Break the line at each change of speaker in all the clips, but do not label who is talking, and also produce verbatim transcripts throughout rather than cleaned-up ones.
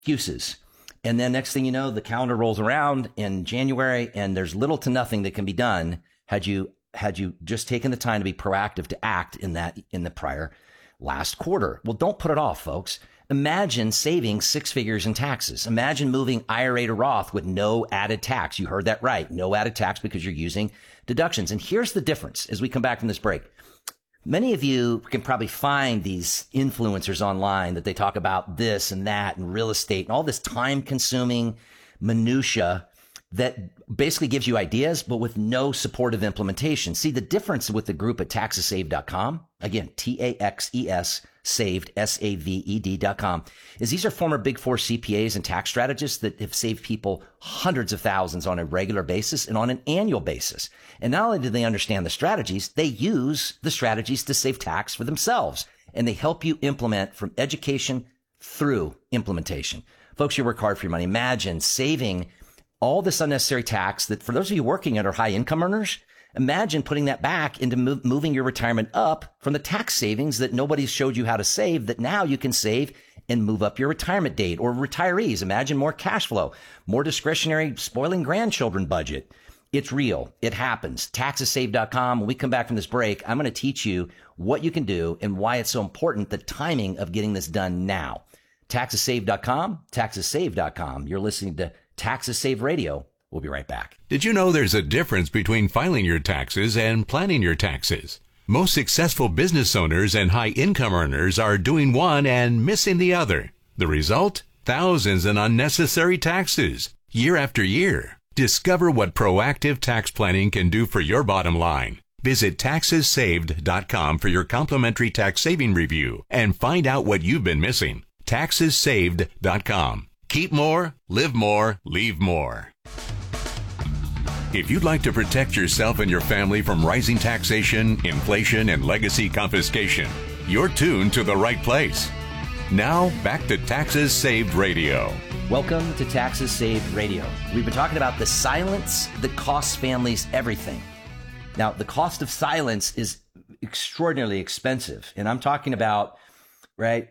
excuses. And then next thing you know, the calendar rolls around in January and there's little to nothing that can be done had you had you just taken the time to be proactive to act in that in the prior last quarter. Well, don't put it off, folks. Imagine saving six figures in taxes. Imagine moving I R A to Roth with no added tax. You heard that right. No added tax because you're using deductions. And here's the difference as we come back from this break. Many of you can probably find these influencers online that they talk about this and that and real estate and all this time consuming minutia that basically gives you ideas, but with no supportive implementation. See, the difference with the group at taxes saved dot com, again, T A X E S, saved, S A V E D dot com, is these are former Big Four C P As and tax strategists that have saved people hundreds of thousands on a regular basis and on an annual basis. And not only do they understand the strategies, they use the strategies to save tax for themselves. And they help you implement from education through implementation. Folks, you work hard for your money. Imagine saving all this unnecessary tax that for those of you working at are high income earners, imagine putting that back into move, moving your retirement up from the tax savings that nobody showed you how to save that now you can save and move up your retirement date. Or retirees, imagine more cash flow, more discretionary spoiling grandchildren budget. It's real. It happens. taxes saved dot com. When we come back from this break, I'm going to teach you what you can do and why it's so important, the timing of getting this done now. taxes saved dot com, taxes saved dot com. You're listening to Taxes Save Radio. We'll be right back.
Did you know there's a difference between filing your taxes and planning your taxes? Most successful business owners and high-income earners are doing one and missing the other. The result? Thousands in unnecessary taxes, year after year. Discover what proactive tax planning can do for your bottom line. Visit taxes saved dot com for your complimentary tax saving review and find out what you've been missing. taxes saved dot com. Keep more, live more, leave more. If you'd like to protect yourself and your family from rising taxation, inflation, and legacy confiscation, you're tuned to the right place. Now, back to Taxes Saved Radio.
Welcome to Taxes Saved Radio. We've been talking about the silence that costs families everything. Now, the cost of silence is extraordinarily expensive. And I'm talking about, right,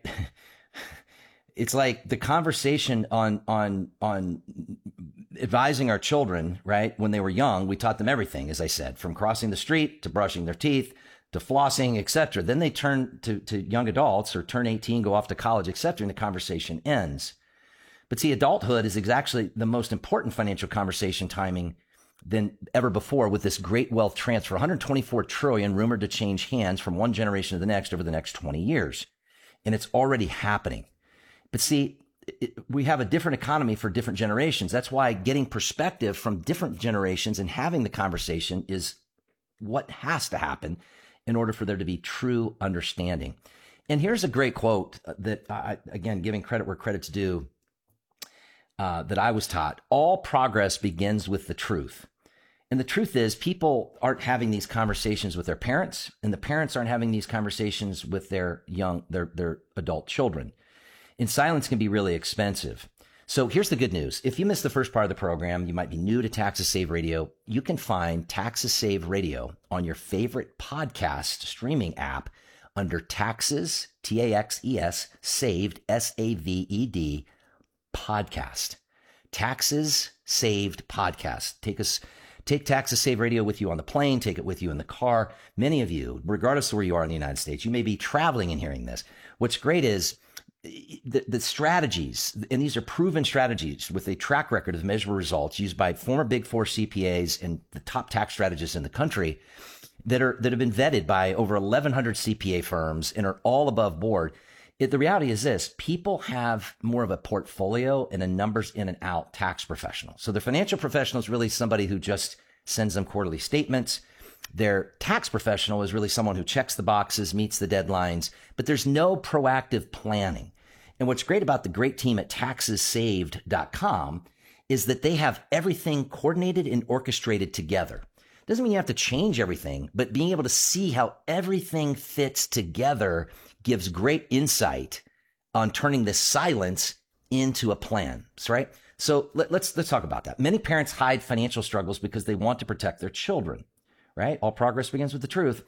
it's like the conversation on on on advising our children, right? When they were young, we taught them everything, as I said, from crossing the street to brushing their teeth to flossing, et cetera. Then they turn to, to young adults or turn eighteen, go off to college, et cetera, and the conversation ends. But see, adulthood is actually the most important financial conversation timing than ever before with this great wealth transfer, one hundred twenty-four trillion dollars rumored to change hands from one generation to the next over the next twenty years. And it's already happening. But see, it, we have a different economy for different generations. That's why getting perspective from different generations and having the conversation is what has to happen in order for there to be true understanding. And here's a great quote that, I, again, giving credit where credit's due, uh, that I was taught. All progress begins with the truth. And the truth is people aren't having these conversations with their parents, and the parents aren't having these conversations with their young, their, their adult children. And silence can be really expensive. So here's the good news. If you missed the first part of the program, you might be new to Taxes Save Radio. You can find Taxes Save Radio on your favorite podcast streaming app under Taxes, T A X E S, Saved, S A V E D, Podcast. Taxes Saved Podcast. Take us, take Taxes Save Radio with you on the plane. Take it with you in the car. Many of you, regardless of where you are in the United States, you may be traveling and hearing this. What's great is The, the strategies, and these are proven strategies with a track record of measurable results used by former Big Four C P As and the top tax strategists in the country that are that have been vetted by over eleven hundred C P A firms and are all above board. It, the reality is this: people have more of a portfolio and a numbers in and out tax professional. So the financial professional is really somebody who just sends them quarterly statements. Their tax professional is really someone who checks the boxes, meets the deadlines, but there's no proactive planning. And what's great about the great team at taxes saved dot com is that they have everything coordinated and orchestrated together. Doesn't mean you have to change everything, but being able to see how everything fits together gives great insight on turning this silence into a plan, right? So let, let's let's talk about that. Many parents hide financial struggles because they want to protect their children. Right? All progress begins with the truth.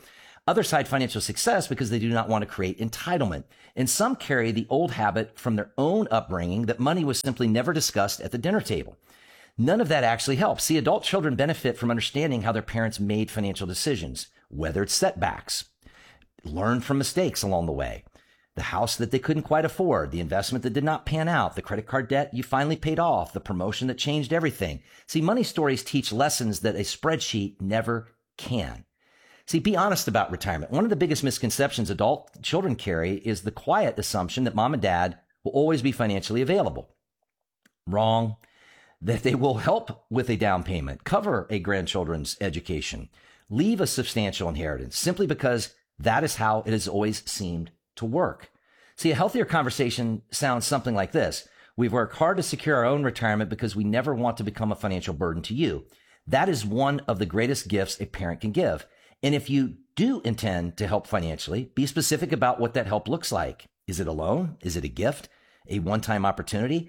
Others hide financial success because they do not want to create entitlement. And some carry the old habit from their own upbringing that money was simply never discussed at the dinner table. None of that actually helps. See, adult children benefit from understanding how their parents made financial decisions, whether it's setbacks, learn from mistakes along the way, the house that they couldn't quite afford, the investment that did not pan out, the credit card debt you finally paid off, the promotion that changed everything. See, money stories teach lessons that a spreadsheet never can. See, be honest about retirement. One of the biggest misconceptions adult children carry is the quiet assumption that mom and dad will always be financially available. Wrong. That they will help with a down payment, cover a grandchildren's education, leave a substantial inheritance, simply because that is how it has always seemed to work. See, a healthier conversation sounds something like this. We've worked hard to secure our own retirement because we never want to become a financial burden to you. That is one of the greatest gifts a parent can give. And if you do intend to help financially, be specific about what that help looks like. Is it a loan? Is it a gift? A one-time opportunity?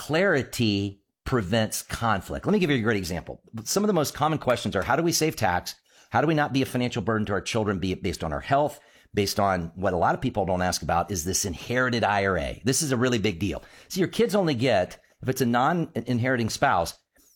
Clarity prevents conflict. Let me give you a great example. Some of the most common questions are, how do we save tax? How do we not be a financial burden to our children, be it based on our health, based on what a lot of people don't ask about is this inherited I R A. This is a really big deal. So your kids only get, if it's a non-inheriting spouse,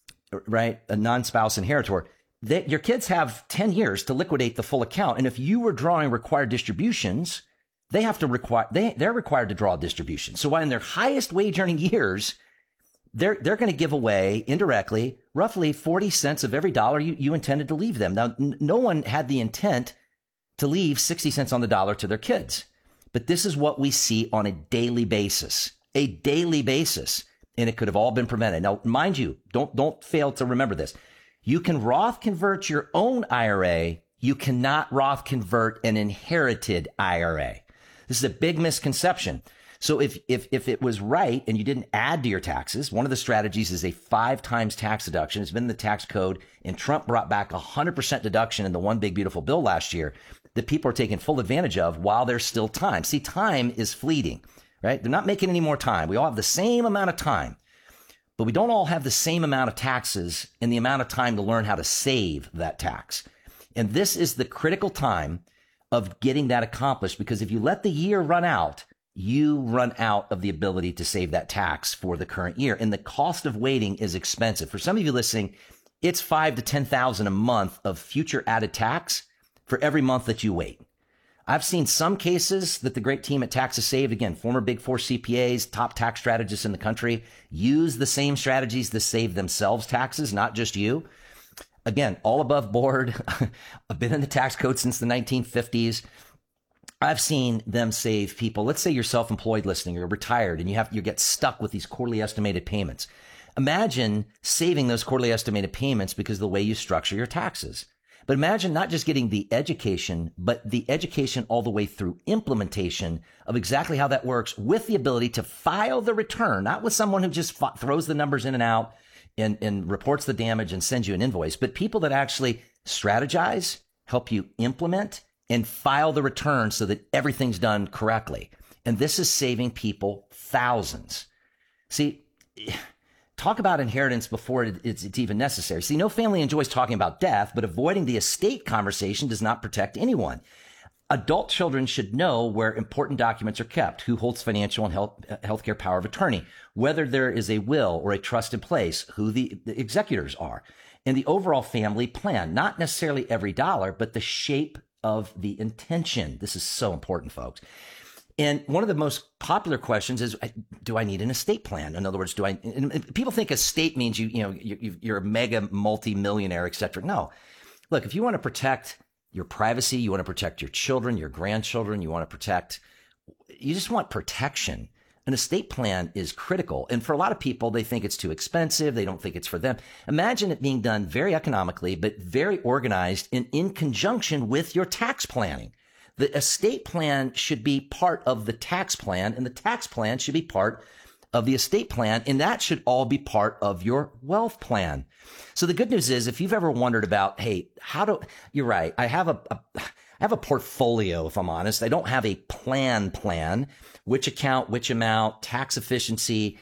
right, a non-spouse inheritor, They, your kids have ten years to liquidate the full account. And if you were drawing required distributions, they have to require, they, they're required to draw distributions. So while in their highest wage earning years, they're, they're going to give away indirectly roughly forty cents of every dollar you, you intended to leave them. Now, n- no one had the intent to leave sixty cents on the dollar to their kids, but this is what we see on a daily basis, a daily basis. And it could have all been prevented. Now, mind you, don't, don't fail to remember this. You can Roth convert your own I R A. You cannot Roth convert an inherited I R A. This is a big misconception. So if, if, if it was right and you didn't add to your taxes, one of the strategies is a five times tax deduction. It's been in the tax code, and Trump brought back a hundred percent deduction in the one big beautiful bill last year that people are taking full advantage of while there's still time. See, time is fleeting, right? They're not making any more time. We all have the same amount of time. But we don't all have the same amount of taxes and the amount of time to learn how to save that tax. And this is the critical time of getting that accomplished, because if you let the year run out, you run out of the ability to save that tax for the current year. And the cost of waiting is expensive. For some of you listening, it's five to ten thousand a month of future added tax for every month that you wait. I've seen some cases that the great team at Taxes Saved, again, former Big Four C P As, top tax strategists in the country, use the same strategies to save themselves taxes, not just you. Again, all above board. I've been in the tax code since the nineteen fifties. I've seen them save people. Let's say you're self-employed listening, you're retired, and you have you get stuck with these quarterly estimated payments. Imagine saving those quarterly estimated payments because of the way you structure your taxes. But imagine not just getting the education, but the education all the way through implementation of exactly how that works, with the ability to file the return, not with someone who just f- throws the numbers in and out and, and reports the damage and sends you an invoice, but people that actually strategize, help you implement, and file the return so that everything's done correctly. And this is saving people thousands. See, talk about inheritance before it's, it's even necessary. See, no family enjoys talking about death, but avoiding the estate conversation does not protect anyone. Adult children should know where important documents are kept, who holds financial and health healthcare power of attorney, whether there is a will or a trust in place, who the, the executors are, and the overall family plan, not necessarily every dollar, but the shape of the intention. This is so important, folks. And one of the most popular questions is, do I need an estate plan? In other words, do I, and people think estate means you, you know, you, you're a mega multi-millionaire, et cetera. No, look, if you want to protect your privacy, you want to protect your children, your grandchildren, you want to protect, you just want protection. An estate plan is critical. And for a lot of people, they think it's too expensive. They don't think it's for them. Imagine it being done very economically, but very organized and in conjunction with your tax planning. The estate plan should be part of the tax plan, and the tax plan should be part of the estate plan, and that should all be part of your wealth plan. So the good news is, if you've ever wondered about, hey, how do, you're right, I have a, a I have a portfolio, if I'm honest. I don't have a plan plan, which account, which amount, tax efficiency,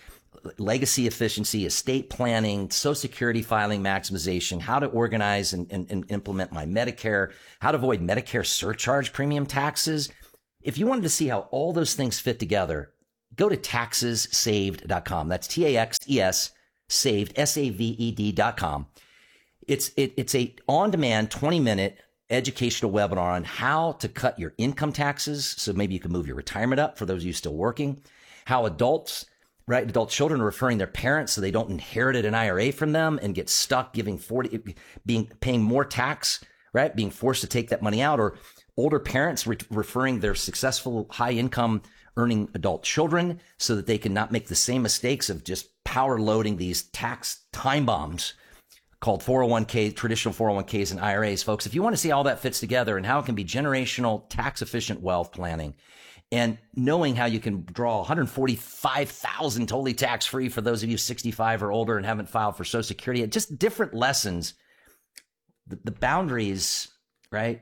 legacy efficiency, estate planning, Social Security filing maximization, how to organize and, and, and implement my Medicare, how to avoid Medicare surcharge premium taxes. If you wanted to see how all those things fit together, go to taxes saved dot com. That's T A X E S saved, S A V E D dot com. It's, it, it's a on-demand twenty minute educational webinar on how to cut your income taxes. So maybe you can move your retirement up for those of you still working, how adults, right? Adult children are referring their parents so they don't inherit an I R A from them and get stuck giving forty, being, paying more tax, right? Being forced to take that money out, or older parents re- referring their successful high income earning adult children so that they can not make the same mistakes of just power loading these tax time bombs called four oh one k, traditional four oh one k's and I R As. Folks, if you want to see how all that fits together and how it can be generational tax efficient wealth planning, and knowing how you can draw one hundred forty-five thousand dollars totally tax free for those of you sixty-five or older and haven't filed for Social Security, just different lessons. The, the boundaries, right?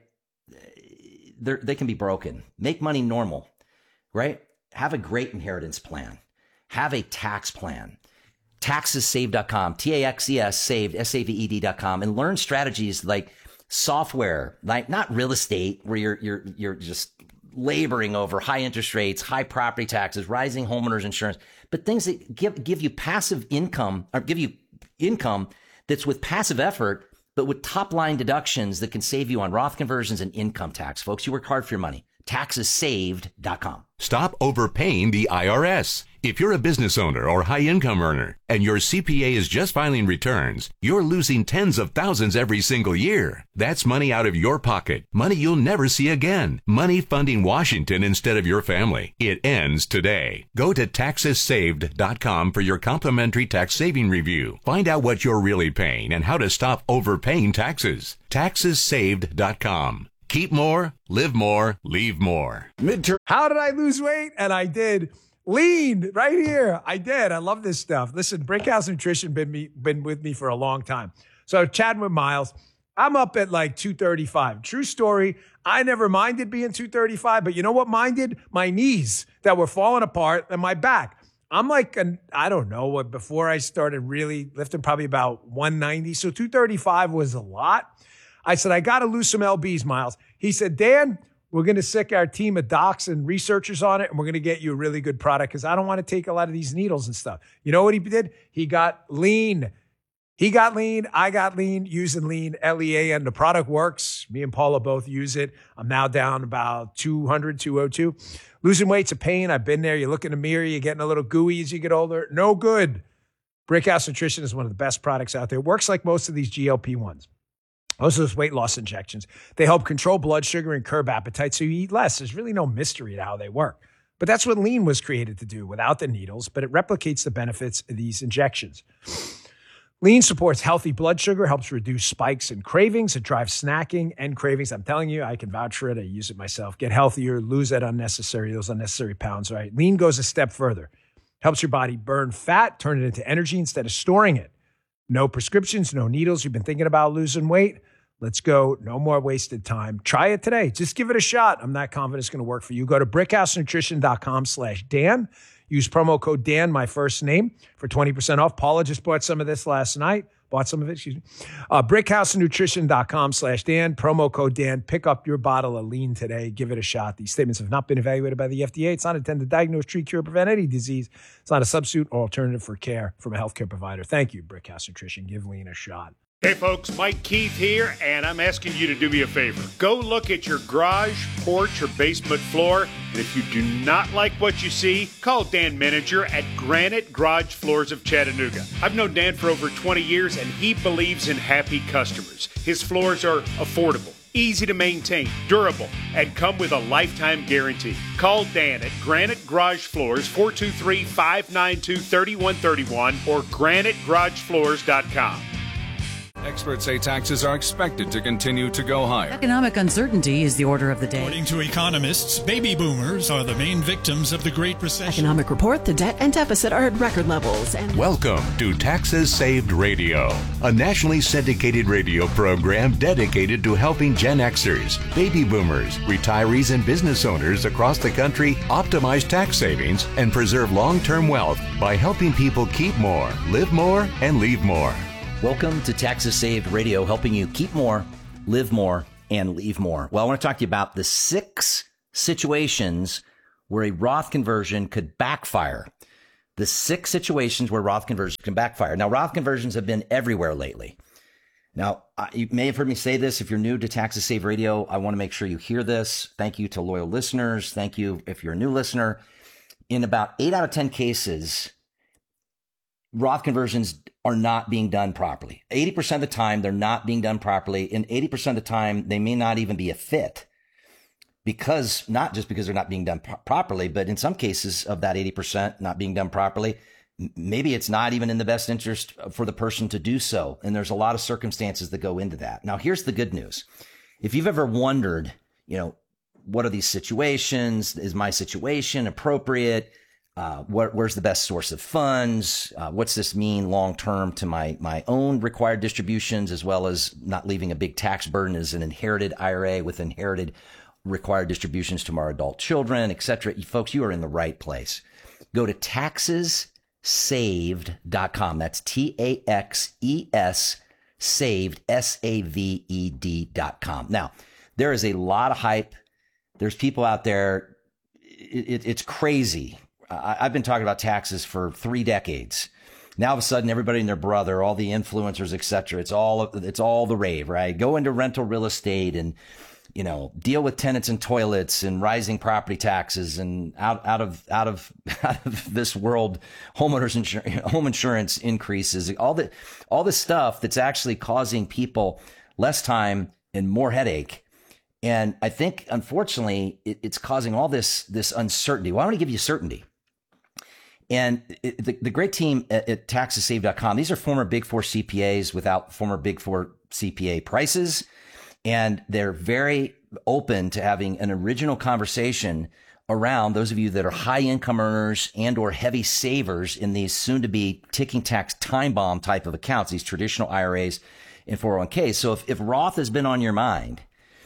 They're, they can be broken. Make money normal, right? Have a great inheritance plan. Have a tax plan. taxes saved dot com, T A X E S saved, S A V E D dot com, and learn strategies like software, like not real estate where you're you're you're just laboring over high interest rates, high property taxes, rising homeowners insurance, but things that give give you passive income, or give you income that's with passive effort, but with top line deductions that can save you on Roth conversions and income tax. Folks, you work hard for your money. taxes saved dot com.
Stop overpaying the I R S. If you're a business owner or high-income earner and your C P A is just filing returns, you're losing tens of thousands every single year. That's money out of your pocket, money you'll never see again, money funding Washington instead of your family. It ends today. Go to taxes saved dot com for your complimentary tax saving review. Find out what you're really paying and how to stop overpaying taxes. taxes saved dot com. Keep more, live more, leave more.
Midterm. How did I lose weight? And I did. Lean right here. I did. I love this stuff. Listen, Brickhouse Nutrition been me been with me for a long time. So chatting with Miles, I'm up at like two thirty-five. True story. I never minded being two thirty-five, but you know what minded? My knees that were falling apart and my back. I'm like, an, I don't know what, before I started really lifting, probably about one ninety. So two thirty-five was a lot. I said, I got to lose some L Bs, Miles. He said, Dan, we're going to sick our team of docs and researchers on it, and we're going to get you a really good product because I don't want to take a lot of these needles and stuff. You know what he did? He got lean. He got lean. I got lean using lean, L E A N. The product works. Me and Paula both use it. I'm now down about two hundred, two oh two. Losing weight's a pain. I've been there. You look in the mirror, you're getting a little gooey as you get older. No good. Brickhouse Nutrition is one of the best products out there. It works like most of these G L P ones. Most of those weight loss injections. They help control blood sugar and curb appetite so you eat less. There's really no mystery to how they work. But that's what lean was created to do without the needles, but it replicates the benefits of these injections. Lean supports healthy blood sugar, helps reduce spikes and cravings. It drives snacking and cravings. I'm telling you, I can vouch for it. I use it myself. Get healthier, lose that unnecessary, those unnecessary pounds, right? Lean goes a step further. Helps your body burn fat, turn it into energy instead of storing it. No prescriptions, no needles. You've been thinking about losing weight? Let's go. No more wasted time. Try it today. Just give it a shot. I'm not confident it's going to work for you. Go to brickhouse nutrition dot com slash Dan. Use promo code Dan, my first name, for twenty percent off. Paula just bought some of this last night. Bought some of it, excuse me. Uh, brickhouse nutrition dot com slash Dan. Promo code Dan. Pick up your bottle of lean today. Give it a shot. These statements have not been evaluated by the F D A. It's not intended to diagnose, treat, cure, prevent any disease. It's not a substitute or alternative for care from a healthcare provider. Thank you, Brickhouse Nutrition. Give lean a shot.
Hey folks, Mike Keith here, and I'm asking you to do me a favor. Go look at your garage, porch, or basement floor, and if you do not like what you see, call Dan Menninger at Granite Garage Floors of Chattanooga. I've known Dan for over twenty years, and he believes in happy customers. His floors are affordable, easy to maintain, durable, and come with a lifetime guarantee. Call Dan at Granite Garage Floors, four two three, five nine two, three one three one, or granite garage floors dot com.
Experts say taxes are expected to continue to go higher.
Economic uncertainty is the order of the day.
According to economists, baby boomers are the main victims of the Great Recession.
Economic report, the debt and deficit are at record levels. And
Welcome to Taxes Saved Radio, a nationally syndicated radio program dedicated to helping Gen Xers, baby boomers, retirees, and business owners across the country optimize tax savings and preserve long-term wealth by helping people keep more, live more, and leave more.
Welcome to Taxes Saved Radio, helping you keep more, live more, and leave more. Well, I want to talk to you about the six situations where a Roth conversion could backfire. The six situations where Roth conversions can backfire. Now, Roth conversions have been everywhere lately. Now, you may have heard me say this. If you're new to Taxes Saved Radio, I want to make sure you hear this. Thank you to loyal listeners. Thank you if you're a new listener. In about eight out of ten cases, Roth conversions are not being done properly. eighty percent of the time, they're not being done properly. And eighty percent of the time, they may not even be a fit because, not just because they're not being done pro- properly, but in some cases of that eighty percent not being done properly, maybe it's not even in the best interest for the person to do so. And there's a lot of circumstances that go into that. Now, here's the good news. If you've ever wondered, you know, what are these situations? Is my situation appropriate? Uh, what, where's the best source of funds? Uh, what's this mean long-term to my, my own required distributions, as well as not leaving a big tax burden as an inherited I R A with inherited required distributions to our adult children, et cetera. You, folks, you are in the right place. Go to taxes saved dot com. That's T A X E S saved, S A V E D dot com. Now, there is a lot of hype. There's people out there. It, it, it's crazy. I, I've been talking about taxes for three decades. Now, all of a sudden, everybody and their brother, all the influencers, et cetera, it's all, it's all the rave, right? Go into rental real estate and, you know, deal with tenants and toilets and rising property taxes and out, out of, out of, out of this world, homeowners insurance, home insurance increases, all the, all the stuff that's actually causing people less time and more headache. And I think, unfortunately, it, it's causing all this, this uncertainty. Well, I want to give you certainty. And it, the, the great team at, at taxes saved dot com, these are former Big Four C P As without former Big Four C P A prices. And they're very open to having an original conversation around those of you that are high income earners and or heavy savers in these soon to be ticking tax time bomb type of accounts, these traditional I R As and four oh one Ks. So if, if Roth has been on your mind,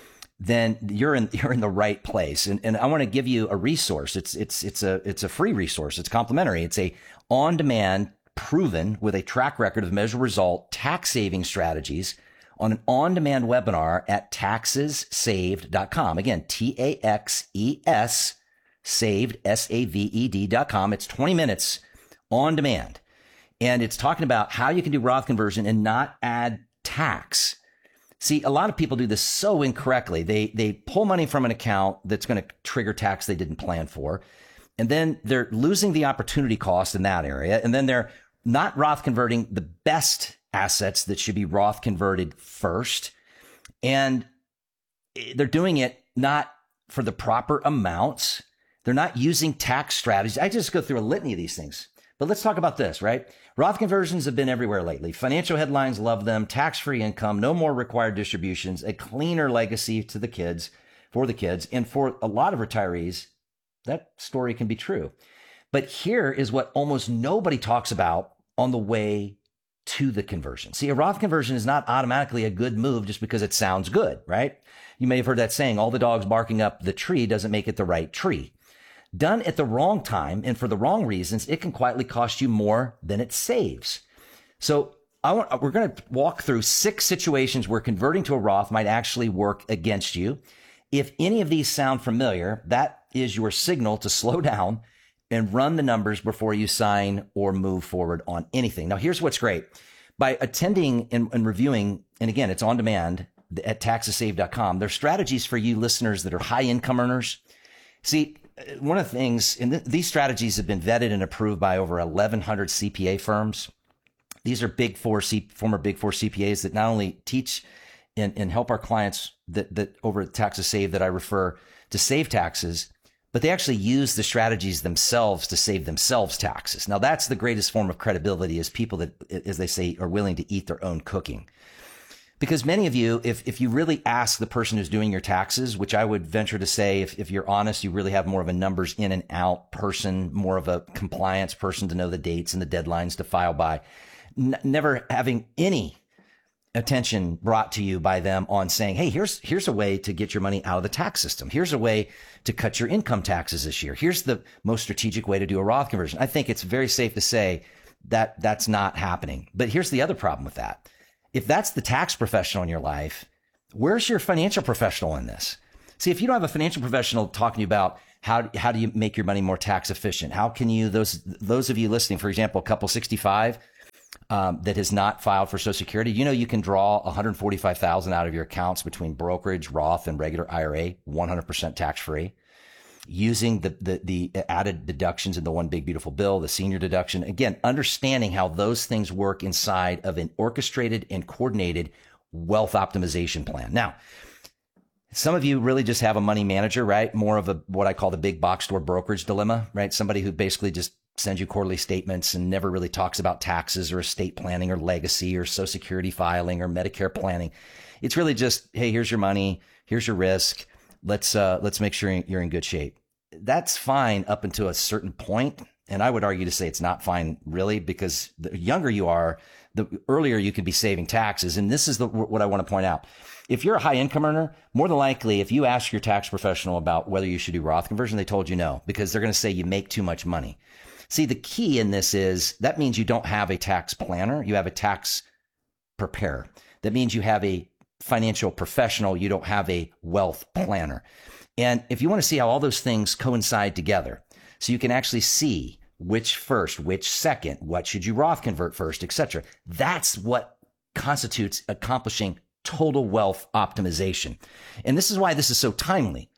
then you're in, you're in the right place. And, and I want to give you a resource. It's, it's, it's a, it's a free resource. It's complimentary. It's a on demand, proven with a track record of measurable result tax saving strategies on an on demand webinar at taxes saved dot com. Again, T A X E S saved, S A V E D dot com. It's twenty minutes on demand. And it's talking about how you can do Roth conversion and not add tax. See, a lot of people do this so incorrectly. They they pull money from an account that's going to trigger tax they didn't plan for. And then they're losing the opportunity cost in that area. And then they're not Roth converting the best assets that should be Roth converted first. And they're doing it not for the proper amounts. They're not using tax strategies. I just go through a litany of these things. But let's talk about this, right? Roth conversions have been everywhere lately. Financial headlines love them. Tax-free income, no more required distributions, a cleaner legacy to the kids, for the kids. And for a lot of retirees, that story can be true. But here is what almost nobody talks about on the way to the conversion. See, a Roth conversion is not automatically a good move just because it sounds good, right? You may have heard that saying, all the dogs barking up the tree doesn't make it the right tree. Done at the wrong time and for the wrong reasons, it can quietly cost you more than it saves. So I want, we're going to walk through six situations where converting to a Roth might actually work against you. If any of these sound familiar, that is your signal to slow down and run the numbers before you sign or move forward on anything. Now, here's what's great. By attending and, and reviewing, and again, it's on demand at taxes saved dot com, there's strategies for you listeners that are high income earners. See, one of the things, and th- these strategies have been vetted and approved by over eleven hundred C P A firms. These are big four, C- former big four C P As that not only teach and, and help our clients that, that over at Taxes Saved that I refer to save taxes, but they actually use the strategies themselves to save themselves taxes. Now, that's the greatest form of credibility is people that, as they say, are willing to eat their own cooking. Because many of you, if, if you really ask the person who's doing your taxes, which I would venture to say, if, if you're honest, you really have more of a numbers in and out person, more of a compliance person to know the dates and the deadlines to file by, N- never having any attention brought to you by them on saying, hey, here's, here's a way to get your money out of the tax system. Here's a way to cut your income taxes this year. Here's the most strategic way to do a Roth conversion. I think it's very safe to say that that's not happening. But here's the other problem with that. If that's the tax professional in your life, where's your financial professional in this? See, if you don't have a financial professional talking to you about how, how do you make your money more tax efficient? How can you, those, those of you listening, for example, couple sixty-five, um, that has not filed for Social Security, you know, you can draw one hundred forty-five thousand dollars out of your accounts between brokerage, Roth, and regular I R A, one hundred percent tax free. Using the, the, the added deductions in the one big beautiful bill, the senior deduction. Again, understanding how those things work inside of an orchestrated and coordinated wealth optimization plan. Now, some of you really just have a money manager, right? More of a, what I call the big box store brokerage dilemma, right? Somebody who basically just sends you quarterly statements and never really talks about taxes or estate planning or legacy or Social Security filing or Medicare planning. It's really just, hey, here's your money. Here's your risk. Let's, uh, let's make sure you're in good shape. That's fine up until a certain point. And I would argue to say it's not fine really, because the younger you are, the earlier you could be saving taxes. And this is the, what I want to point out. If you're a high income earner, more than likely, if you ask your tax professional about whether you should do Roth conversion, they told you no, because they're going to say you make too much money. See, the key in this is that means you don't have a tax planner. You have a tax preparer. That means you have a financial professional. You don't have a wealth planner. And if you want to see how all those things coincide together, so you can actually see which first, which second, what should you Roth convert first, et cetera. That's what constitutes accomplishing total wealth optimization. And this is why this is so timely.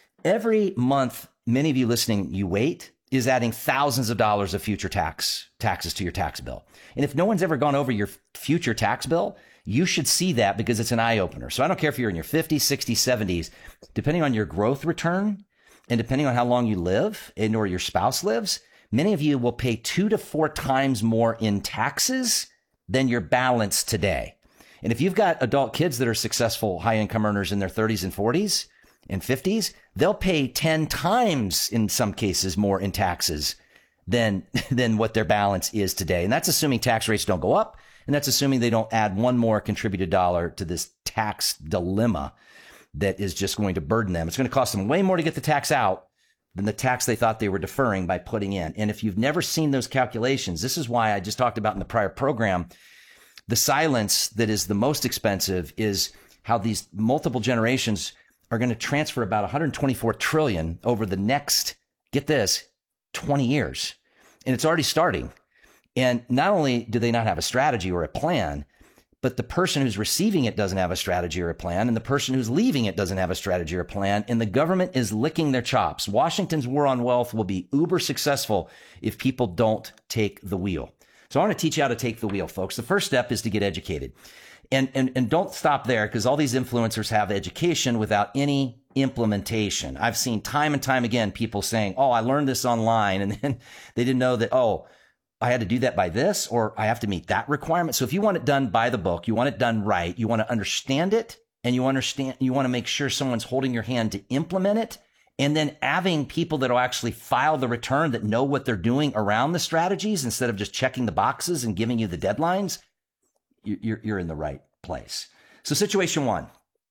Every month, many of you listening, you wait, is adding thousands of dollars of future tax taxes to your tax bill. And if no one's ever gone over your future tax bill, you should see that, because it's an eye opener. So I don't care if you're in your fifties, sixties, seventies, depending on your growth return and depending on how long you live and or your spouse lives, many of you will pay two to four times more in taxes than your balance today. And if you've got adult kids that are successful high income earners in their thirties and forties and fifties, they'll pay ten times in some cases more in taxes than, than what their balance is today. And that's assuming tax rates don't go up. And that's assuming they don't add one more contributed dollar to this tax dilemma that is just going to burden them. It's going to cost them way more to get the tax out than the tax they thought they were deferring by putting in. And if you've never seen those calculations, this is why I just talked about in the prior program, the silence that is the most expensive is how these multiple generations are going to transfer about one hundred twenty-four trillion dollars over the next, get this, twenty years. And it's already starting. And not only do they not have a strategy or a plan, but the person who's receiving it doesn't have a strategy or a plan, and the person who's leaving it doesn't have a strategy or a plan, and the government is licking their chops. Washington's war on wealth will be uber successful if people don't take the wheel. So I want to teach you how to take the wheel, folks. The first step is to get educated. And, and, and don't stop there, because all these influencers have education without any implementation. I've seen time and time again people saying, oh, I learned this online, and then they didn't know that, oh, I had to do that by this, or I have to meet that requirement. So if you want it done by the book, you want it done right, you want to understand it, and you understand, you want to make sure someone's holding your hand to implement it, and then having people that will actually file the return that know what they're doing around the strategies instead of just checking the boxes and giving you the deadlines, you're, you're in the right place. So situation one,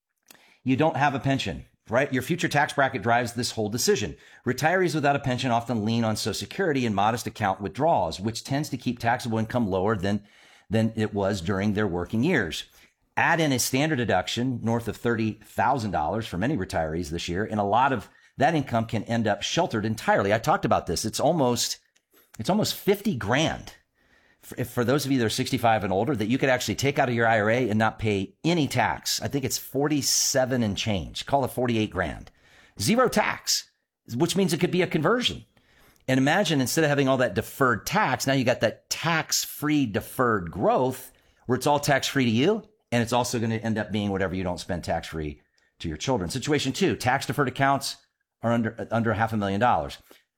you don't have a pension. Right? Your future tax bracket drives this whole decision. Retirees without a pension often lean on Social Security and modest account withdrawals, which tends to keep taxable income lower than, than it was during their working years. Add in a standard deduction north of thirty thousand dollars for many retirees this year, and a lot of that income can end up sheltered entirely. I talked about this. It's almost, it's almost fifty grand. For, for those of you that are sixty-five and older, that you could actually take out of your I R A and not pay any tax. I think it's forty-seven and change. Call it forty-eight grand. Zero tax, which means it could be a conversion. And imagine, instead of having all that deferred tax, now you got that tax-free deferred growth where it's all tax-free to you, and it's also going to end up being whatever you don't spend tax-free to your children. Situation two, tax-deferred accounts are under under half a million dollars.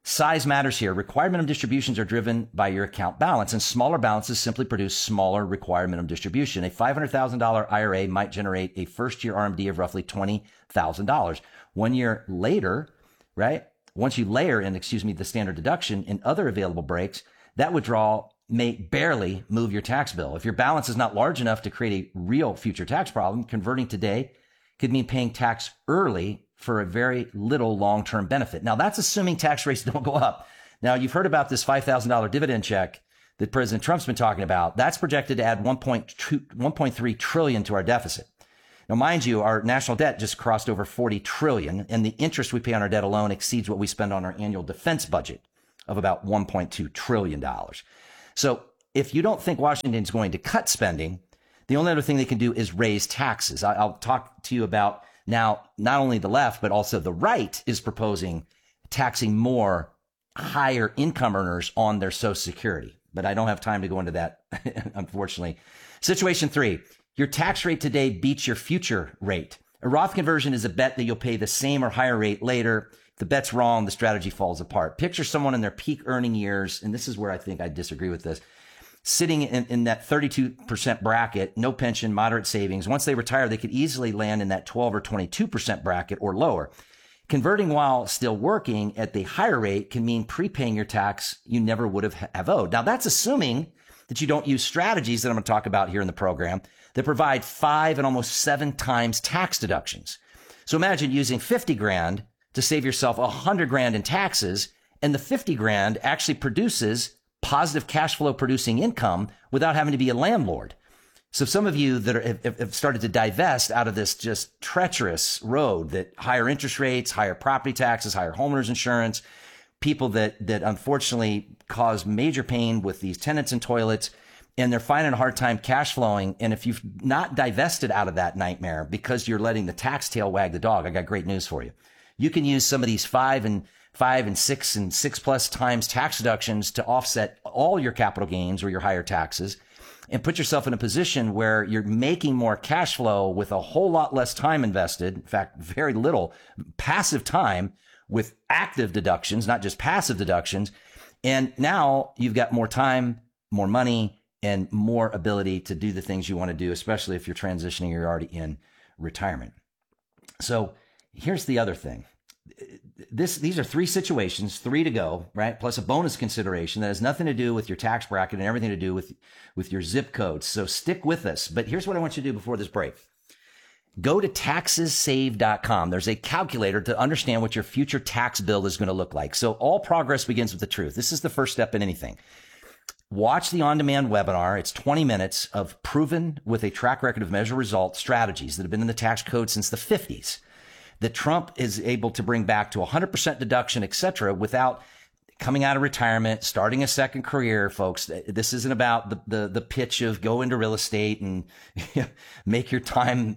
Size matters here. Required minimum distributions are driven by your account balance, and smaller balances simply produce smaller required minimum distribution. A five hundred thousand dollars I R A might generate a first-year R M D of roughly twenty thousand dollars. One year later, right, once you layer in, excuse me, the standard deduction and other available breaks, that withdrawal may barely move your tax bill. If your balance is not large enough to create a real future tax problem, converting today could mean paying tax early for a very little long-term benefit. Now, that's assuming tax rates don't go up. Now, you've heard about this five thousand dollars dividend check that President Trump's been talking about. That's projected to add one point three trillion dollars to our deficit. Now, mind you, our national debt just crossed over forty trillion dollars, and the interest we pay on our debt alone exceeds what we spend on our annual defense budget of about one point two trillion dollars. So if you don't think Washington's going to cut spending, the only other thing they can do is raise taxes. I'll talk to you about now, not only the left, but also the right is proposing taxing more higher income earners on their Social Security. But I don't have time to go into that, unfortunately. Situation three, your tax rate today beats your future rate. A Roth conversion is a bet that you'll pay the same or higher rate later. If the bet's wrong, the strategy falls apart. Picture someone in their peak earning years, and this is where I think I disagree with this, sitting in, in that thirty-two percent bracket, no pension, moderate savings. Once they retire, they could easily land in that twelve or twenty-two percent bracket or lower. Converting while still working at the higher rate can mean prepaying your tax you never would have, have owed. Now, that's assuming that you don't use strategies that I'm going to talk about here in the program that provide five and almost seven times tax deductions. So imagine using fifty grand to save yourself one hundred grand in taxes, and the fifty grand actually produces positive cash flow producing income without having to be a landlord. So some of you that are, have, have started to divest out of this just treacherous road that higher interest rates, higher property taxes, higher homeowners insurance, people that, that unfortunately cause major pain with these tenants and toilets, and they're finding a hard time cash flowing. And if you've not divested out of that nightmare because you're letting the tax tail wag the dog, I got great news for you. You can use some of these five and five and six and six plus times tax deductions to offset all your capital gains or your higher taxes and put yourself in a position where you're making more cash flow with a whole lot less time invested. In fact, very little passive time with active deductions, not just passive deductions. And now you've got more time, more money, and more ability to do the things you want to do, especially if you're transitioning or you're already in retirement. So here's the other thing. This, these are three situations, three to go, right? Plus a bonus consideration that has nothing to do with your tax bracket and everything to do with, with your zip codes. So stick with us. But here's what I want you to do before this break. Go to taxes save dot com. There's a calculator to understand what your future tax bill is going to look like. So all progress begins with the truth. This is the first step in anything. Watch the on-demand webinar. It's twenty minutes of proven with a track record of measure result strategies that have been in the tax code since the fifties. That Trump is able to bring back to one hundred percent deduction, et cetera, without coming out of retirement, starting a second career, folks. This isn't about the, the, the pitch of go into real estate and make your time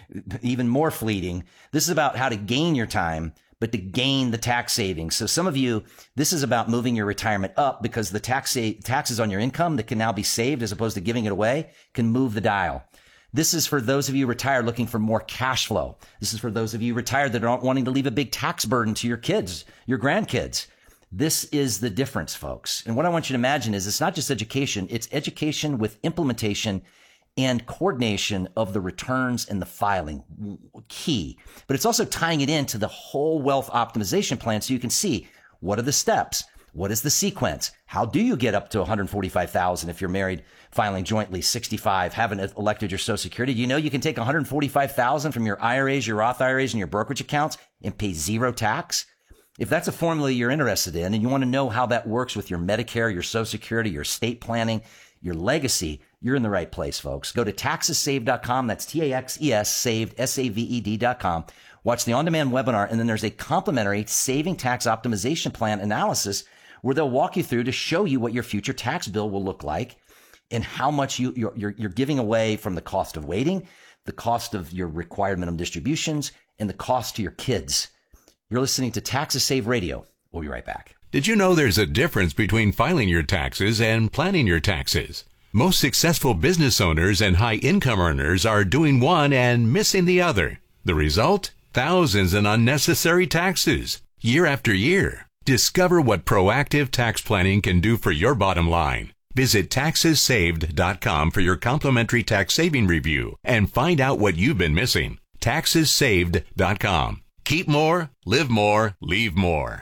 even more fleeting. This is about how to gain your time, but to gain the tax savings. So some of you, this is about moving your retirement up because the tax sa- taxes on your income that can now be saved as opposed to giving it away can move the dial. This is for those of you retired looking for more cash flow. This is for those of you retired that aren't wanting to leave a big tax burden to your kids, your grandkids. This is the difference, folks. And what I want you to imagine is it's not just education, it's education with implementation and coordination of the returns and the filing. Key. But it's also tying it into the whole wealth optimization plan so you can see what are the steps? What is the sequence? How do you get up to one hundred forty-five thousand dollars if you're married, filing jointly, sixty-five, haven't elected your Social Security? Do you know you can take one hundred forty-five thousand dollars from your I R As, your Roth I R As, and your brokerage accounts and pay zero tax? If that's a formula you're interested in and you want to know how that works with your Medicare, your Social Security, your estate planning, your legacy, you're in the right place, folks. Go to taxes save dot com. That's T A X E S, saved, S A V E D dot com. Watch the on-demand webinar, and then there's a complimentary saving tax optimization plan analysis where they'll walk you through to show you what your future tax bill will look like and how much you, you're, you're, you're giving away from the cost of waiting, the cost of your required minimum distributions, and the cost to your kids. You're listening to Taxes Save Radio. We'll be right back.
Did you know there's a difference between filing your taxes and planning your taxes? Most successful business owners and high income earners are doing one and missing the other. The result? Thousands in unnecessary taxes, year after year. Discover what proactive tax planning can do for your bottom line. Visit taxes saved dot com for your complimentary tax saving review and find out what you've been missing. taxes saved dot com. Keep more, live more, leave more.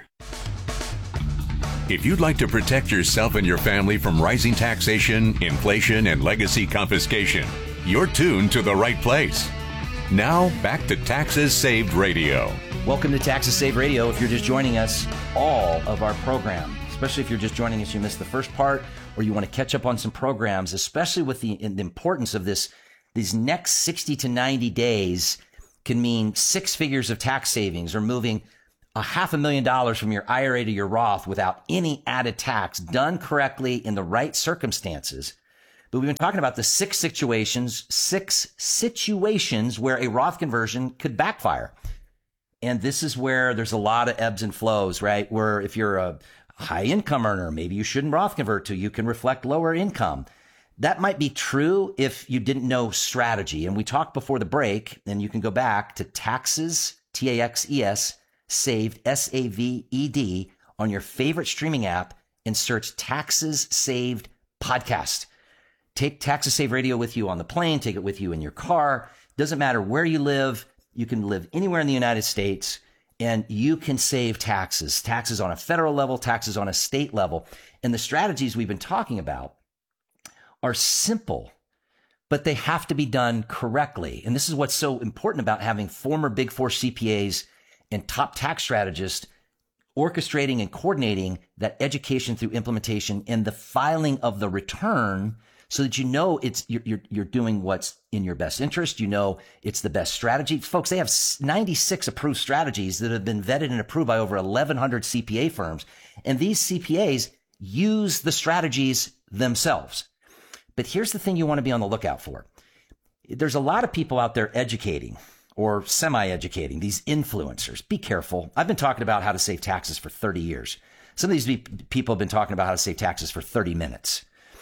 If you'd like to protect yourself and your family from rising taxation, inflation, and legacy confiscation, you're tuned to the right place. Now, back to Taxes Saved Radio.
Welcome to Taxes Saved Radio. If you're just joining us, all of our program, especially if you're just joining us, you missed the first part, or you want to catch up on some programs, especially with the, the importance of this, these next sixty to ninety days can mean six figures of tax savings, or moving a half a million dollars from your I R A to your Roth without any added tax, done correctly in the right circumstances. But we've been talking about the six situations, six situations where a Roth conversion could backfire. And this is where there's a lot of ebbs and flows, right? Where if you're a high income earner, maybe you shouldn't Roth convert to, you can reflect lower income. That might be true if you didn't know strategy. And we talked before the break, and you can go back to taxes, T A X E S, saved, S A V E D, on your favorite streaming app and search Taxes Saved Podcast. Take Taxes Saved Radio with you on the plane, take it with you in your car. Doesn't matter where you live. You can live anywhere in the United States and you can save taxes, taxes on a federal level, taxes on a state level. And the strategies we've been talking about are simple, but they have to be done correctly. And this is what's so important about having former Big Four C P As and top tax strategists orchestrating and coordinating that education through implementation and the filing of the return, so that you know it's you're, you're you're doing what's in your best interest. You know it's the best strategy. Folks, they have ninety-six approved strategies that have been vetted and approved by over eleven hundred C P A firms. And these C P As use the strategies themselves. But here's the thing you want to be on the lookout for. There's a lot of people out there educating or semi-educating, these influencers. Be careful. I've been talking about how to save taxes for thirty years. Some of these people have been talking about how to save taxes for thirty minutes.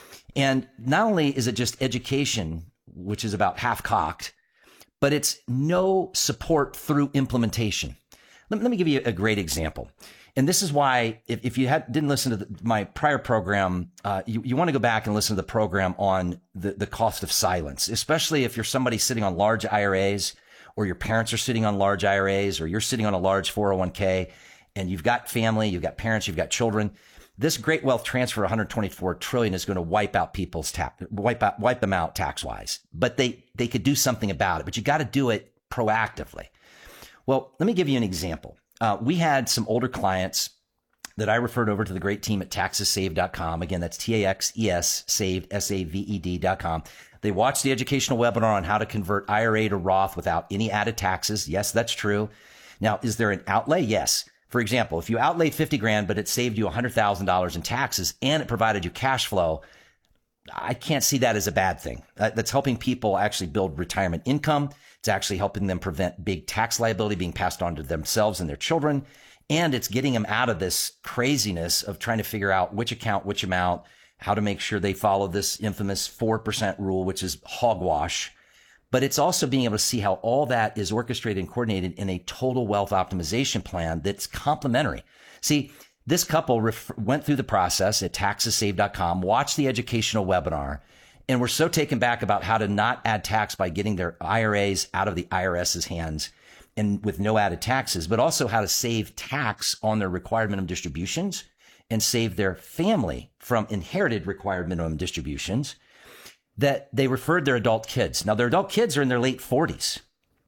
And not only is it just education, which is about half-cocked, but it's no support through implementation. Let, let me give you a great example. And this is why, if, if you had, didn't listen to the, my prior program, uh, you, you want to go back and listen to the program on the, the cost of silence, especially if you're somebody sitting on large I R As, or your parents are sitting on large I R As, or you're sitting on a large four oh one k, and you've got family, you've got parents, you've got children. This great wealth transfer, one hundred twenty-four trillion dollars, is going to wipe out people's tax, wipe out, wipe them out tax wise. But they, they could do something about it, but you got to do it proactively. Well, let me give you an example. Uh, we had some older clients that I referred over to the great team at taxes saved dot com. Again, that's T A X E S, saved, S A V E D dot com. They watched the educational webinar on how to convert I R A to Roth without any added taxes. Yes, that's true. Now, is there an outlay? Yes. For example, if you outlaid fifty grand, but it saved you one hundred thousand dollars in taxes and it provided you cash flow, I can't see that as a bad thing. That's helping people actually build retirement income. It's actually helping them prevent big tax liability being passed on to themselves and their children. And it's getting them out of this craziness of trying to figure out which account, which amount, how to make sure they follow this infamous four percent rule, which is hogwash. But it's also being able to see how all that is orchestrated and coordinated in a total wealth optimization plan that's complementary. See, this couple ref- went through the process at taxes saved dot com, watched the educational webinar, and were so taken back about how to not add tax by getting their I R As out of the IRS's hands and with no added taxes, but also how to save tax on their required minimum distributions and save their family from inherited required minimum distributions, that they referred their adult kids. Now, their adult kids are in their late forties.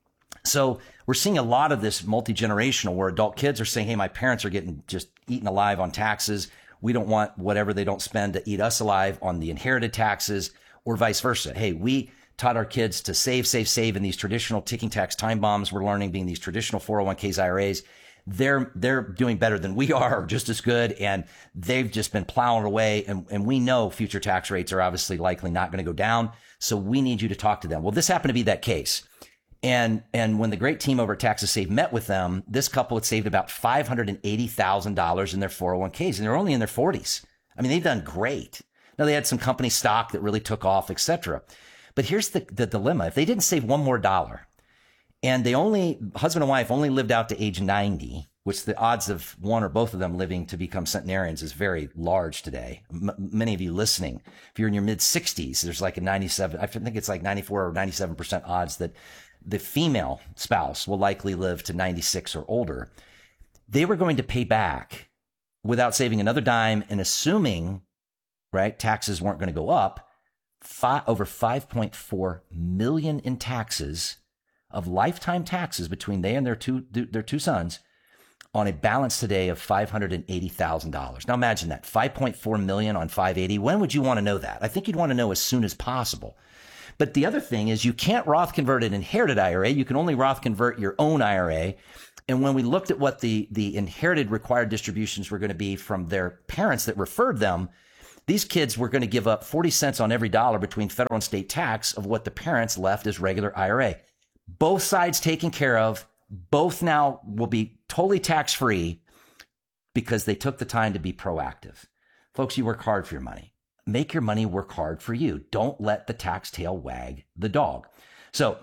So we're seeing a lot of this multi-generational where adult kids are saying, hey, my parents are getting just eaten alive on taxes. We don't want whatever they don't spend to eat us alive on the inherited taxes, or vice versa. Hey, we taught our kids to save, save, save in these traditional ticking tax time bombs we're learning being these traditional four oh one k's, I R As. They're, they're doing better than we are, or just as good. And they've just been plowing away. And, and we know future tax rates are obviously likely not going to go down. So we need you to talk to them. Well, this happened to be that case. And, and when the great team over at Taxes Saved met with them, this couple had saved about five hundred eighty thousand dollars in their four oh one k's, and they're only in their forties. I mean, they've done great. Now, they had some company stock that really took off, et cetera. But here's the, the dilemma. If they didn't save one more dollar, and they only, husband and wife only lived out to age ninety, which the odds of one or both of them living to become centenarians is very large today. M- many of you listening, if you're in your mid sixties, there's like a ninety-seven, I think it's like ninety-four or ninety-seven percent odds that the female spouse will likely live to ninety-six or older. They were going to pay back without saving another dime and assuming, right, taxes weren't going to go up, five, over five point four million in taxes of lifetime taxes between they and their two, their two sons on a balance today of five hundred eighty thousand dollars. Now imagine that, five point four million on five eighty. When would you want to know that? I think you'd want to know as soon as possible. But the other thing is you can't Roth convert an inherited I R A. You can only Roth convert your own I R A. And when we looked at what the, the inherited required distributions were going to be from their parents that referred them, these kids were going to give up forty cents on every dollar between federal and state tax of what the parents left as regular I R A. Both sides taken care of. Both now will be totally tax-free because they took the time to be proactive. Folks, you work hard for your money. Make your money work hard for you. Don't let the tax tail wag the dog. So,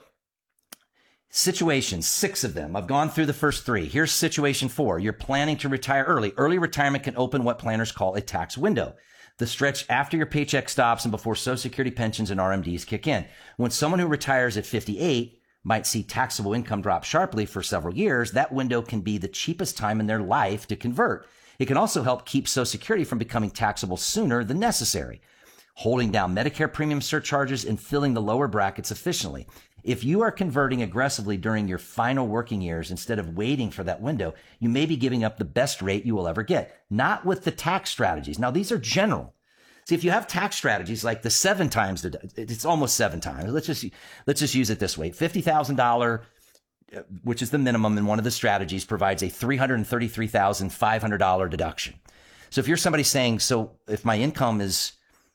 situations, six of them. I've gone through the first three. Here's situation four. You're planning to retire early. Early retirement can open what planners call a tax window, the stretch after your paycheck stops and before Social Security pensions and R M Ds kick in. When someone who retires at fifty-eight might see taxable income drop sharply for several years, that window can be the cheapest time in their life to convert. It can also help keep Social Security from becoming taxable sooner than necessary, holding down Medicare premium surcharges and filling the lower brackets efficiently. If you are converting aggressively during your final working years instead of waiting for that window, you may be giving up the best rate you will ever get. Not with the tax strategies. Now, these are general. See, if you have tax strategies like the seven times, it's almost seven times. Let's just, let's just use it this way. fifty thousand dollars, which is the minimum in one of the strategies, provides a three hundred thirty-three thousand five hundred dollars deduction. So if you're somebody saying, so if my income is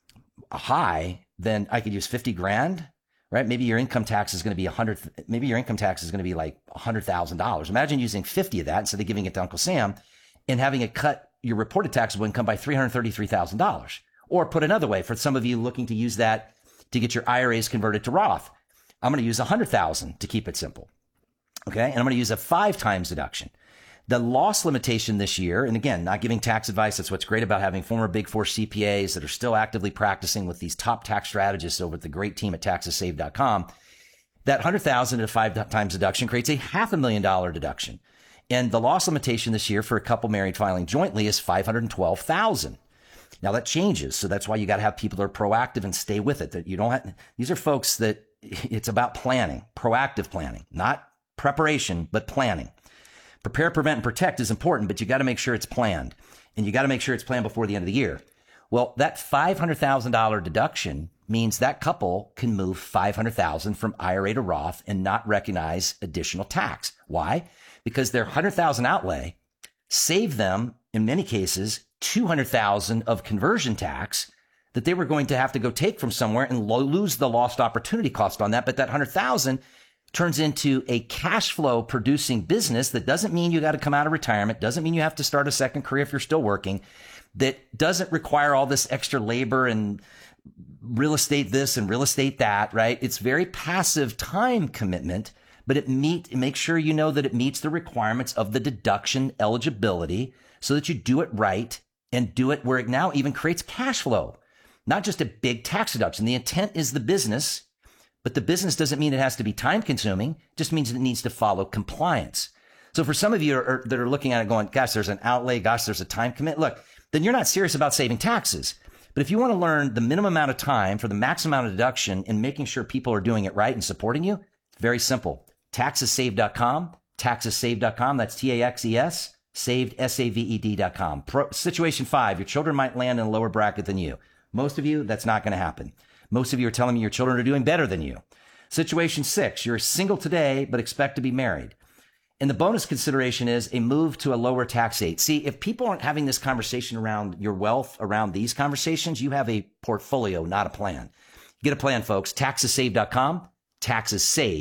high, then I could use fifty grand, right? Maybe your income tax is going to be a hundred, maybe your income tax is going to be like a hundred thousand dollars. Imagine using fifty of that instead of giving it to Uncle Sam and having it cut your reported taxable income by three hundred thirty-three thousand dollars. Or put another way, for some of you looking to use that to get your I R As converted to Roth, I'm going to use a hundred thousand to keep it simple. Okay. And I'm going to use a five times deduction. The loss limitation this year, and again, not giving tax advice. That's what's great about having former Big Four C P As that are still actively practicing with these top tax strategists over at the great team at taxes saved dot com. That one hundred thousand at a five times deduction creates a half a million dollar deduction. And the loss limitation this year for a couple married filing jointly is five hundred twelve thousand. Now that changes. So that's why you got to have people that are proactive and stay with it. That you don't have, these are folks that it's about planning, proactive planning, not preparation, but planning. Prepare, prevent, and protect is important, but you got to make sure it's planned, and you got to make sure it's planned before the end of the year. Well, that five hundred thousand dollars deduction means that couple can move five hundred thousand dollars from I R A to Roth and not recognize additional tax. Why? Because their one hundred thousand dollars outlay saved them, in many cases, two hundred thousand dollars of conversion tax that they were going to have to go take from somewhere and lo- lose the lost opportunity cost on that. But that one hundred thousand dollars turns into a cash flow producing business that doesn't mean you got to come out of retirement, doesn't mean you have to start a second career if you're still working, that doesn't require all this extra labor and real estate this and real estate that, right? It's very passive time commitment, but it meet, make sure you know that it meets the requirements of the deduction eligibility so that you do it right and do it where it now even creates cash flow, not just a big tax deduction. The intent is the business, but the business doesn't mean it has to be time consuming. It just means it needs to follow compliance. So for some of you are, that are looking at it going, gosh, there's an outlay, gosh, there's a time commit. Look, then you're not serious about saving taxes. But if you want to learn the minimum amount of time for the max amount of deduction and making sure people are doing it right and supporting you, it's very simple. taxes saved dot com, taxes saved dot com. That's T A X E S, saved, S A V E D dot com. Pro, situation five, your children might land in a lower bracket than you. Most of you, that's not going to happen. Most of you are telling me your children are doing better than you. Situation six, you're single today, but expect to be married. And the bonus consideration is a move to a lower tax rate. See, if people aren't having this conversation around your wealth, around these conversations, you have a portfolio, not a plan. Get a plan, folks. taxes saved dot com, taxes saved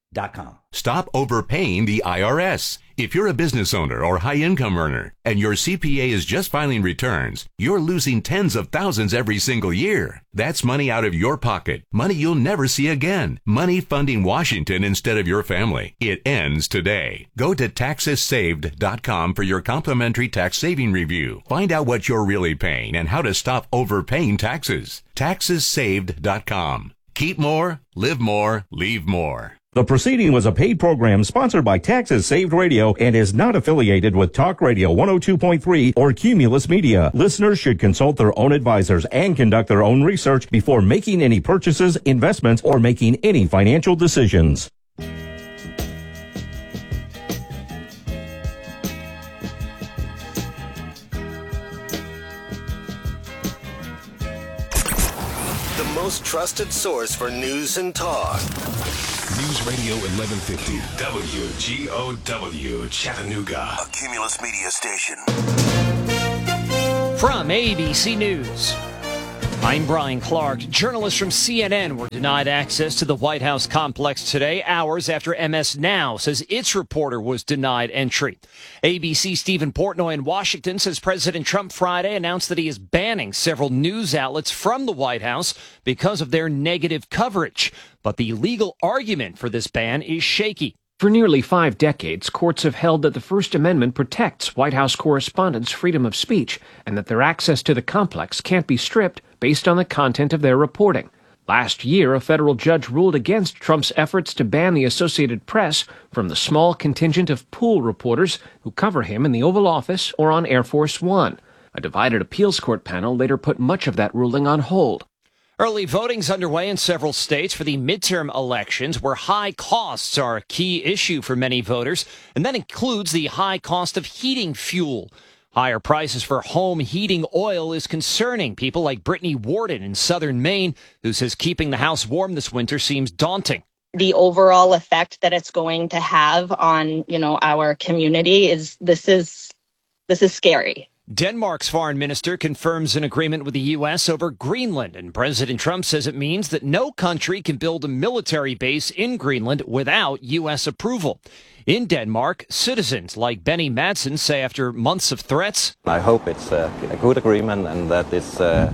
dot com.
Stop overpaying the I R S. If you're a business owner or high-income earner and your C P A is just filing returns, you're losing tens of thousands every single year. That's money out of your pocket, money you'll never see again, money funding Washington instead of your family. It ends today. Go to taxes saved dot com for your complimentary tax saving review. Find out what you're really paying and how to stop overpaying taxes. taxes saved dot com. Keep more, live more, leave more.
The proceeding was a paid program sponsored by Taxes Saved Radio and is not affiliated with Talk Radio one oh two point three or Cumulus Media. Listeners should consult their own advisors and conduct their own research before making any purchases, investments, or making any financial decisions.
The most trusted source for news and talk.
News Radio eleven fifty, W G O W, Chattanooga.
A Cumulus Media station.
From A B C News, I'm Brian Clark. Journalists from C N N were denied access to the White House complex today, hours after M S Now says its reporter was denied entry. A B C's Stephen Portnoy in Washington says President Trump Friday announced that he is banning several news outlets from the White House because of their negative coverage. But the legal argument for this ban is shaky.
For nearly five decades, courts have held that the First Amendment protects White House correspondents' freedom of speech and that their access to the complex can't be stripped based on the content of their reporting. Last year, a federal judge ruled against Trump's efforts to ban the Associated Press from the small contingent of pool reporters who cover him in the Oval Office or on Air Force One. A divided appeals court panel later put much of that ruling on hold.
Early voting's underway in several states for the midterm elections, where high costs are a key issue for many voters, and that includes the high cost of heating fuel. Higher prices for home heating oil is concerning people like Brittany Warden in southern Maine, who says keeping the house warm this winter seems daunting.
The overall effect that it's going to have on, you know, our community is this is this is scary.
Denmark's foreign minister confirms an agreement with the U S over Greenland, and President Trump says it means that no country can build a military base in Greenland without U S approval. In Denmark, citizens like Benny Madsen say after months of threats,
I hope it's a, a good agreement and that it's a,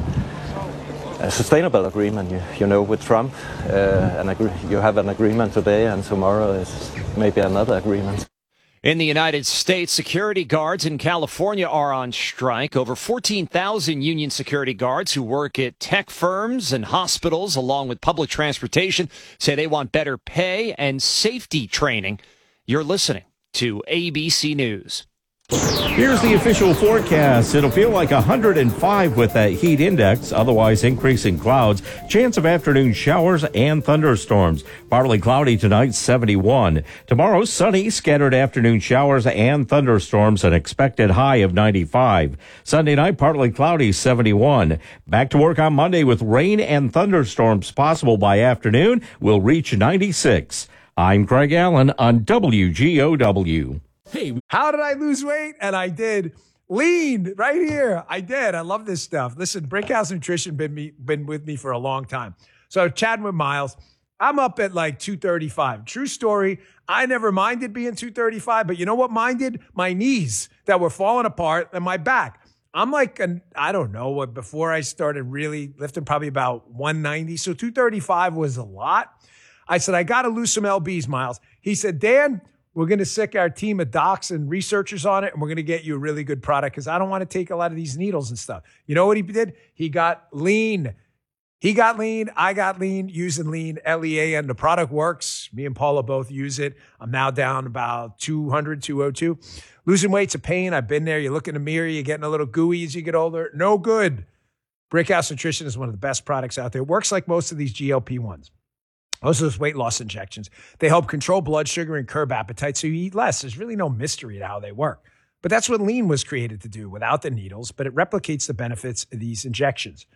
a sustainable agreement. You, you know, with Trump, uh, an agree- you have an agreement today and tomorrow is maybe another agreement.
In the United States, security guards in California are on strike. Over fourteen thousand union security guards who work at tech firms and hospitals, along with public transportation, say they want better pay and safety training. You're listening to A B C News.
Here's the official forecast. It'll feel like one hundred five with that heat index, otherwise increasing clouds. Chance of afternoon showers and thunderstorms. Partly cloudy tonight, seventy-one. Tomorrow, sunny, scattered afternoon showers and thunderstorms, an expected high of ninety-five. Sunday night, partly cloudy, seventy-one. Back to work on Monday with rain and thunderstorms possible by afternoon. We'll reach ninety-six. I'm Craig Allen on W G O W.
Hey, how did I lose weight? And I did. Lean right here. I did. I love this stuff. Listen, Brickhouse Nutrition been me been with me for a long time. So chatting with Miles, I'm up at like two thirty-five. True story. I never minded being two thirty-five, but you know what minded? My knees that were falling apart and my back. I'm like, an, I don't know what, before I started really lifting, probably about one ninety. So two thirty-five was a lot. I said, I got to lose some L Bs, Miles. He said, Dan, we're going to sick our team of docs and researchers on it, and we're going to get you a really good product because I don't want to take a lot of these needles and stuff. You know what he did? He got lean. He got lean. I got lean using lean, L E A, and the product works. Me and Paula both use it. I'm now down about two hundred, two oh two. Losing weight's a pain. I've been there. You look in the mirror, you're getting a little gooey as you get older. No good. Brickhouse Nutrition is one of the best products out there. It works like most of these G L P ones. Most of those weight loss injections, they help control blood sugar and curb appetite so you eat less. There's really no mystery to how they work. But that's what lean was created to do without the needles, but it replicates the benefits of these injections.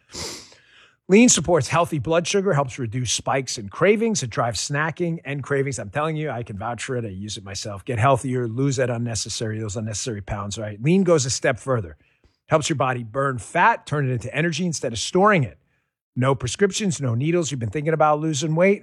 Lean supports healthy blood sugar, helps reduce spikes and cravings. It drives snacking and cravings. I'm telling you, I can vouch for it. I use it myself. Get healthier, lose that unnecessary, those unnecessary pounds, right? Lean goes a step further. Helps your body burn fat, turn it into energy instead of storing it. No prescriptions, no needles. You've been thinking about losing weight?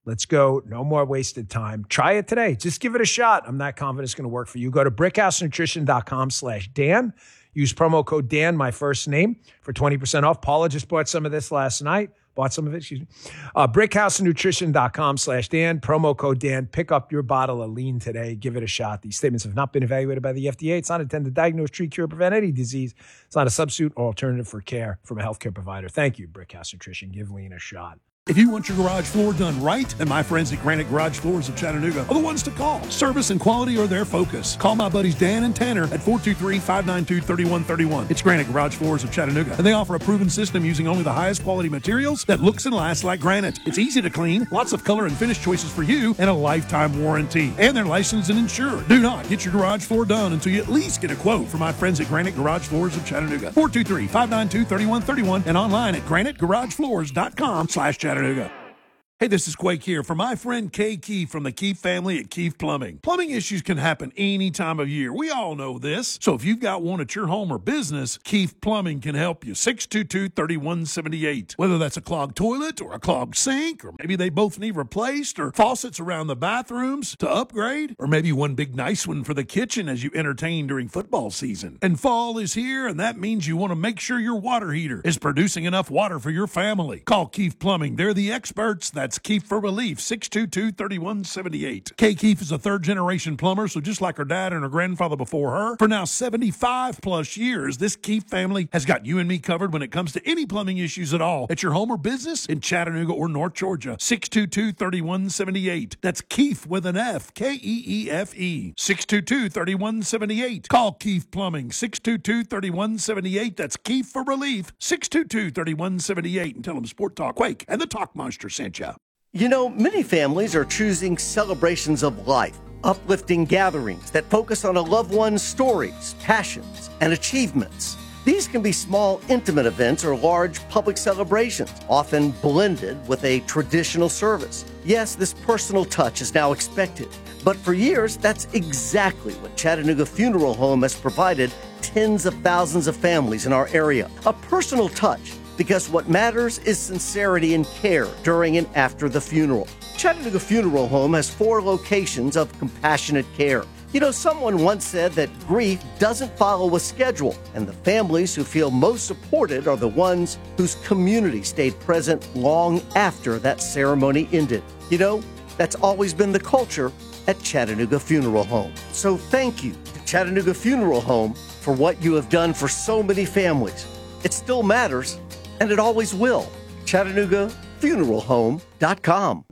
Let's go. No more wasted time. Try it today. Just give it a shot. I'm not confident it's going to work for you. Go to brickhousenutrition.com slash Dan. Use promo code Dan, my first name, for twenty percent off. Paula just bought some of this last night. Bought some of it, excuse me. Uh, brickhousenutrition.com slash Dan. Promo code Dan. Pick up your bottle of lean today. Give it a shot. These statements have not been evaluated by the F D A. It's not intended to diagnose, treat, cure, or prevent any disease. It's not a substitute or alternative for care from a healthcare provider. Thank you, Brickhouse Nutrition. Give lean a shot.
If you want your garage floor done right, then my friends at Granite Garage Floors of Chattanooga are the ones to call. Service and quality are their focus. Call my buddies Dan and Tanner at four two three, five nine two, three one three one. It's Granite Garage Floors of Chattanooga, and they offer a proven system using only the highest quality materials that looks and lasts like granite. It's easy to clean, lots of color and finish choices for you, and a lifetime warranty. And they're licensed and insured. Do not get your garage floor done until you at least get a quote from my friends at Granite Garage Floors of Chattanooga. four two three, five nine two, three one three one and online at granite garage floors dot com slash Chattanooga. Hey, this is Quake here for my friend Kay Keefe from the Keefe family at Keefe Plumbing. Plumbing issues can happen any time of year. We all know this. So if you've got one at your home or business, Keefe Plumbing can help you. six two two, three one seven eight. Whether that's a clogged toilet or a clogged sink, or maybe they both need replaced, or faucets around the bathrooms to upgrade, or maybe one big nice one for the kitchen as you entertain during football season. And fall is here, and that means you want to make sure your water heater is producing enough water for your family. Call Keefe Plumbing. They're the experts. That's That's Keefe for Relief, six two two, three one seven eight. Kay Keefe is a third-generation plumber, so just like her dad and her grandfather before her, for now seventy-five plus years, this Keefe family has got you and me covered when it comes to any plumbing issues at all at your home or business in Chattanooga or North Georgia. six two two, three one seven eight. That's Keefe with an F, K E E F E. six two two, three one seven eight. Call Keefe Plumbing, six two two, three one seven eight. That's Keefe for Relief, six two two, three one seven eight. And tell them Sport Talk Quake and the Talk Monster sent you.
You know, many families are choosing celebrations of life, uplifting gatherings that focus on a loved one's stories, passions, and achievements. These can be small, intimate events or large public celebrations, often blended with a traditional service. Yes, this personal touch is now expected, but for years, that's exactly what Chattanooga Funeral Home has provided tens of thousands of families in our area. A personal touch. Because what matters is sincerity and care during and after the funeral. Chattanooga Funeral Home has four locations of compassionate care. You know, someone once said that grief doesn't follow a schedule, and the families who feel most supported are the ones whose community stayed present long after that ceremony ended. You know, that's always been the culture at Chattanooga Funeral Home. So thank you to Chattanooga Funeral Home for what you have done for so many families. It still matters. And it always will. Chattanooga Funeral Home dot com.